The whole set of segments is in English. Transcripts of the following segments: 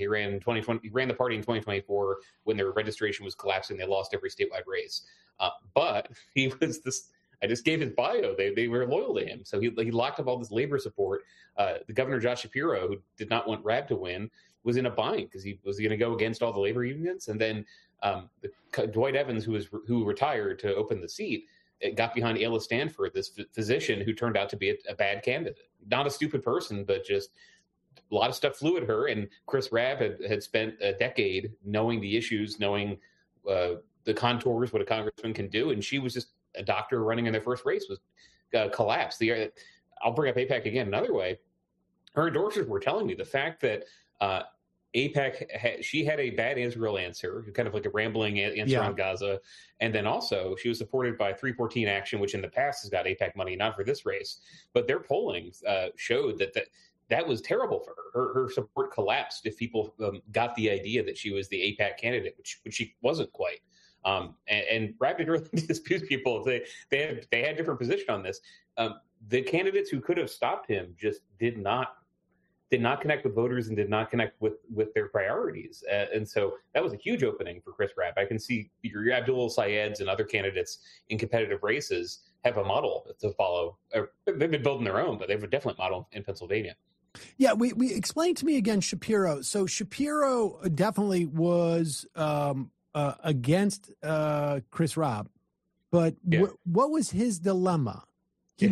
He ran in 2020. He ran the party in 2024 when their registration was collapsing. They lost every statewide race. But he was this. I just gave his bio. They were loyal to him, so he locked up all this labor support. The governor Josh Shapiro, who did not want Rabb to win, was in a bind because he was going to go against all the labor unions. And then Dwight Evans, who retired to open the seat, got behind Ayla Stanford, this physician who turned out to be a bad candidate. Not a stupid person, but just a lot of stuff flew at her. And Chris Rabb had spent a decade knowing the issues, knowing the contours, what a congressman can do, and she was just a doctor running in their first race was collapsed. I'll bring up AIPAC again another way. Her endorsers were telling me the fact that AIPAC, she had a bad Israel answer, kind of like a rambling answer on Gaza. And then also she was supported by 314 Action, which in the past has got AIPAC money, not for this race. But their polling showed that was terrible for her. Her support collapsed if people got the idea that she was the AIPAC candidate, which she wasn't quite. And Rabb didn't really dispute people. They had different position on this. The candidates who could have stopped him just did not connect with voters and did not connect with their priorities. And so that was a huge opening for Chris Rabb. I can see your Abdul Sayeds and other candidates in competitive races have a model to follow. They've been building their own, but they have a definite model in Pennsylvania. Yeah, we explained to me again Shapiro. So Shapiro definitely was against Chris Rabb, but what was his dilemma? He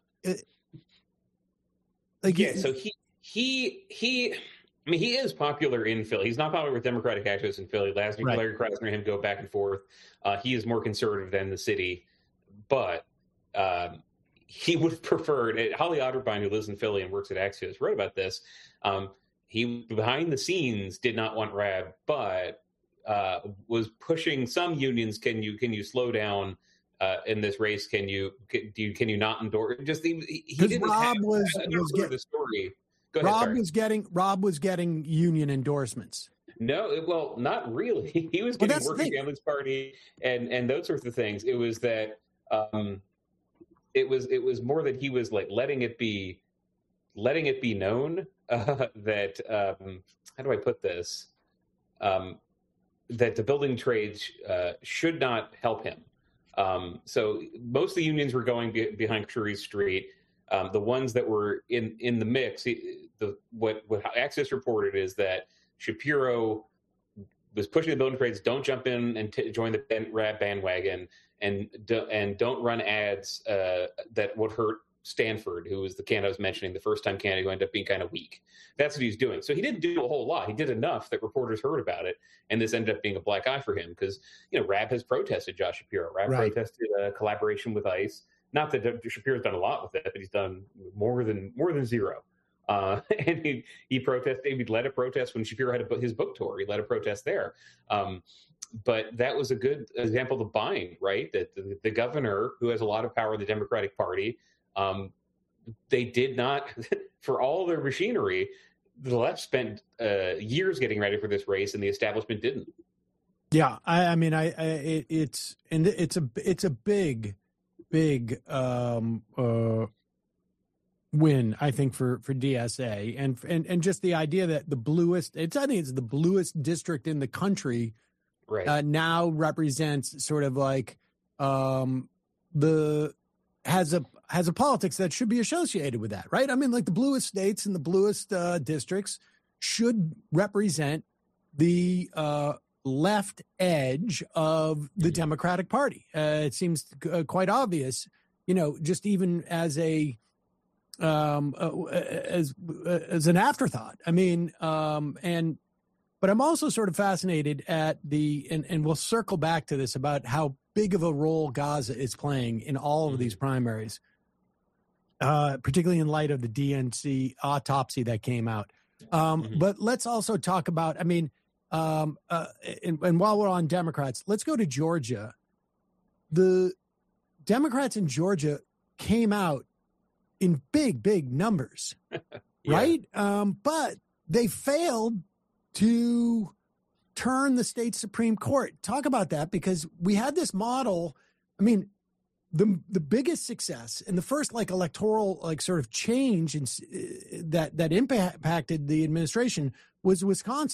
So he is popular in Philly. He's not popular with Democratic activists in Philly. Last week, Larry Krasner and him go back and forth. He is more conservative than the city, but he would have preferred. Holly Otterbein, who lives in Philly and works at Axios, wrote about this. He behind the scenes did not want Rabb, but was pushing some unions. Can you slow down in this race? Can you not endorse? Just he didn't Rob have was getting the story. Rob was getting union endorsements. No, well, not really. He was getting Working Families Party and those sorts of things. It was that it was more that he was like letting it be known that how do I put this? That the building trades should not help him. So most of the unions were going behind Sharice Street. The ones that were in the mix, what Axios reported is that Shapiro was pushing the building trades, don't jump in and join the Rabb bandwagon, and don't run ads that would hurt Stanford, who was the candidate I was mentioning, the first-time candidate who ended up being kind of weak. That's what he's doing. So he didn't do a whole lot. He did enough that reporters heard about it, and this ended up being a black eye for him because, Rabb has protested Josh Shapiro. Rabb protested collaboration with ICE. Not that Shapiro's done a lot with it, but he's done more than zero. And he protested. He led a protest when Shapiro had his book tour. He led a protest there. But that was a good example of the bind, right? That the governor, who has a lot of power in the Democratic Party, they did not, for all their machinery, the left spent years getting ready for this race, and the establishment didn't. Yeah, it's a big win, I think, for DSA, and just the idea that I think it's the bluest district in the country, right? Now represents sort of like has a politics that should be associated with that, right? I mean, like the bluest states and the bluest districts should represent the left edge of the Democratic Party. It seems quite obvious, just even as as an afterthought. I mean, but I'm also sort of fascinated at and we'll circle back to this about how big of a role Gaza is playing in all of these primaries, particularly in light of the DNC autopsy that came out. But let's also talk about, and while we're on Democrats, let's go to Georgia. The Democrats in Georgia came out in big numbers, right? But they failed to turn the state Supreme Court. Talk about that, because we had this model. I mean, the biggest success and the first electoral sort of change that impacted the administration was Wisconsin.